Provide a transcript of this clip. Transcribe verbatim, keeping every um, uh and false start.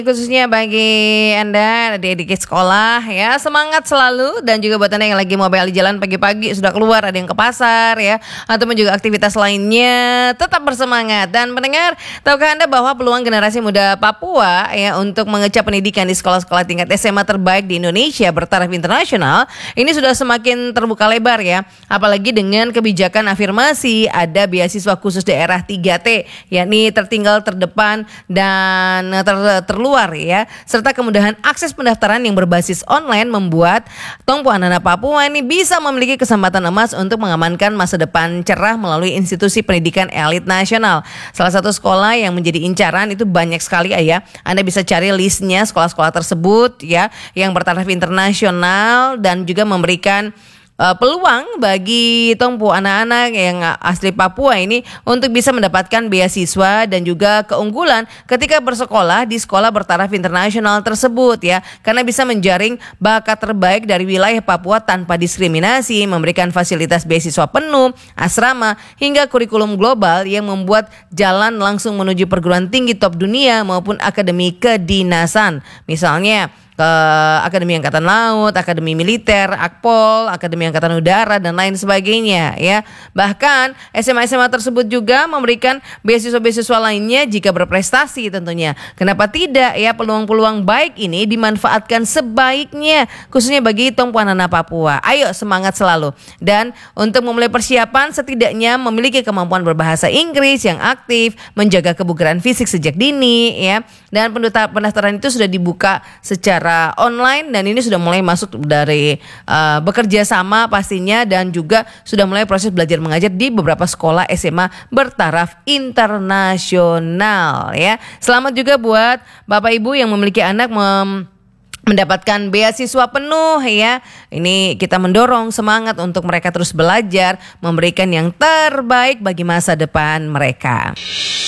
Khususnya bagi Anda adik-adik sekolah ya, semangat selalu. Dan juga buat Anda yang lagi mau balik jalan pagi-pagi, sudah keluar, ada yang ke pasar ya, ataupun juga aktivitas lainnya, tetap bersemangat. Dan pendengar, tahukah Anda bahwa peluang generasi muda Papua ya untuk mengecap pendidikan di sekolah-sekolah tingkat S M A terbaik di Indonesia bertaraf internasional ini sudah semakin terbuka lebar ya. Apalagi dengan kebijakan afirmasi ada beasiswa khusus daerah tiga T, yakni tertinggal, terdepan, dan ter terluar luar ya, serta kemudahan akses pendaftaran yang berbasis online membuat Tongpo Anana Papua ini bisa memiliki kesempatan emas untuk mengamankan masa depan cerah melalui institusi pendidikan elit nasional. Salah satu sekolah yang menjadi incaran itu banyak sekali ya. Anda bisa cari listnya sekolah-sekolah tersebut ya, yang bertaraf internasional dan juga memberikan Uh, peluang bagi Tongpo anak-anak yang asli Papua ini untuk bisa mendapatkan beasiswa dan juga keunggulan ketika bersekolah di sekolah bertaraf internasional tersebut ya, karena bisa menjaring bakat terbaik dari wilayah Papua tanpa diskriminasi, memberikan fasilitas beasiswa penuh, asrama, hingga kurikulum global yang membuat jalan langsung menuju perguruan tinggi top dunia maupun akademi kedinasan. Misalnya ke Akademi Angkatan Laut, Akademi Militer, Akpol, Akademi Angkatan Udara, dan lain sebagainya ya. Bahkan S M A-S M A tersebut juga memberikan beasiswa-beasiswa lainnya jika berprestasi tentunya. Kenapa tidak ya, peluang-peluang baik ini dimanfaatkan sebaiknya khususnya bagi Tongpo Anana Papua. Ayo semangat selalu. Dan untuk memulai persiapan setidaknya memiliki kemampuan berbahasa Inggris yang aktif, menjaga kebugaran fisik sejak dini ya. Dan pendaftaran itu sudah dibuka secara online dan ini sudah mulai masuk dari uh, bekerja sama pastinya, dan juga sudah mulai proses belajar mengajar di beberapa sekolah S M A bertaraf internasional ya. Selamat juga buat Bapak Ibu yang memiliki anak mem- mendapatkan beasiswa penuh ya. Ini kita mendorong semangat untuk mereka terus belajar, memberikan yang terbaik bagi masa depan mereka.